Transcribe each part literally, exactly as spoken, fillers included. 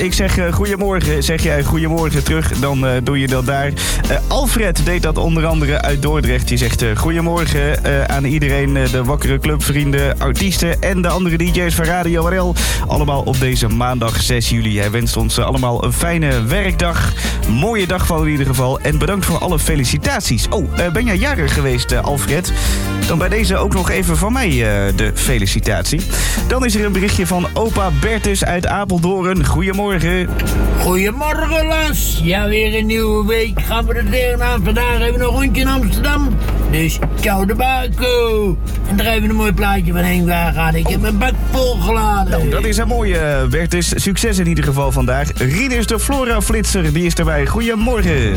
ik zeg uh, goedemorgen. Zeg jij goedemorgen terug, dan uh, doe je dat daar. Uh, Alfred deed dat onder andere uit Dordrecht. Die zegt uh, goedemorgen uh, aan iedereen. Uh, de wakkere clubvrienden, artiesten en de andere D J's van Radio R L. Allemaal op deze maandag zes juli. Hij wenst ons uh, allemaal een fijne werkdag. Mooie dag van in ieder geval. En bedankt voor alle felicitaties. Oh, uh, ben jij jarig geweest, uh, Alfred? Dan bij deze ook nog even van mij uh, de felicitatie. Dan is er een berichtje van opa Bertus uit Apeldoorn. Goedemorgen. Goedemorgen, Las. Ja, weer een nieuwe week. Gaan we er tegenaan. Vandaag hebben we nog een rondje in Amsterdam. Dus ciao de Baco. En daar hebben we een mooi plaatje van heen gaan. Ik heb mijn bak volgeladen. Nou, dat is een mooie, Bertus. Succes in ieder geval vandaag. Rinus de Flora-flitser, die is erbij. Goedemorgen.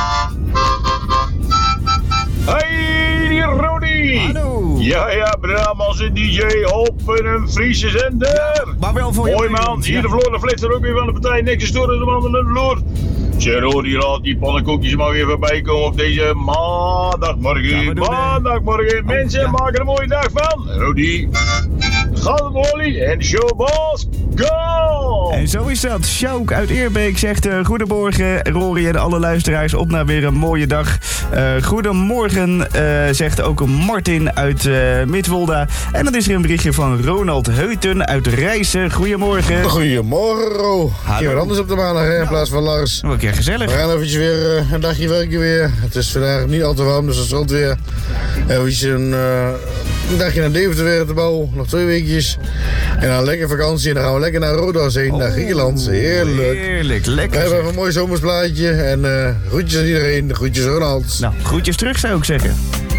Hey, die Rodi! Hallo! Ja, ja, Brabantse D J op een Friese zender. Ja, maar wel voor je. Mooi man, hier ja. de Flora Flitser ook weer van de partij. Niks storen de man aan de vloer. Zeg Rodi, laat die pannenkoekjes maar weer voorbij komen op deze maandagmorgen. Ja, maandagmorgen. Oh, mensen, ja. Maak er een mooie dag van. Rodi, gaat het Wally en showboss, go! En zo is dat. Sjouk uit Eerbeek zegt uh, goedemorgen. Rory en alle luisteraars op naar weer een mooie dag. Uh, goedemorgen, uh, zegt ook Martin uit uh, Midwolda. En dan is er een berichtje van Ronald Heuten uit Rijssen. Goedemorgen. Goedemorgen, Ro. Hier wat anders op de maandag, hè, in plaats van Lars. Wat een keer gezellig. We gaan eventjes weer uh, een dagje werken weer. Het is vandaag niet al te warm, dus het strand weer. Eventjes een, uh, een dagje naar Deventer weer te bouwen. Nog twee weekjes. En dan lekker vakantie. En dan gaan we lekker naar Rodos heen, oh, naar Griekenland. Heerlijk. Heerlijk, lekker. We hebben een mooi zomersplaatje. En uh, groetjes aan iedereen. Groetjes Ronald. Nou, groetjes terug zou ik zeggen.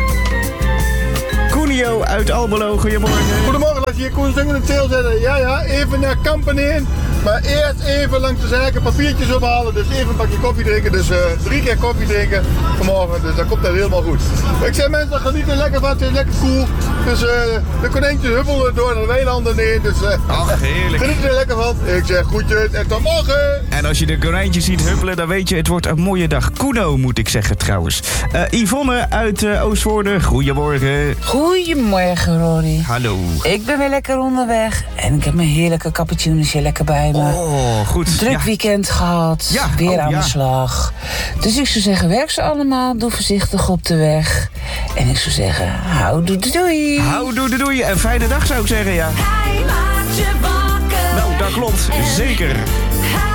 Koenio uit Almelo, goedemorgen. Goedemorgen, laat je hier Koen Zingen in het teel zetten. Ja, ja, even naar Kampen heen. Maar eerst even langs de zaken papiertjes ophalen. Dus even een bakje koffie drinken. Dus uh, drie keer koffie drinken vanmorgen. Dus dat komt dat helemaal goed. Ik zeg mensen, genieten lekker van. Het is lekker koel. Dus uh, de konijntjes huppelen door naar de weilanden heen. Dus uh, ach, heerlijk. Geniet er lekker van. Ik zeg groetjes en tot morgen. En als je de konijntjes ziet huppelen, dan weet je, het wordt een mooie dag. Kuno, moet ik zeggen trouwens. Uh, Yvonne uit uh, Oostvoorde, goedemorgen. Goedemorgen, Rory. Hallo. Ik ben weer lekker onderweg. En ik heb mijn heerlijke cappuccinootje lekker bij me. Oh, goed. Druk ja. weekend gehad. Ja. Weer oh, aan ja. de slag. Dus ik zou zeggen, werk ze allemaal. Doe voorzichtig op de weg. En ik zou zeggen, hou doei doei. Hou doei doei. Een fijne dag zou ik zeggen, ja. Hij maakt je wakker. Nou, dat klopt. Zeker. Hij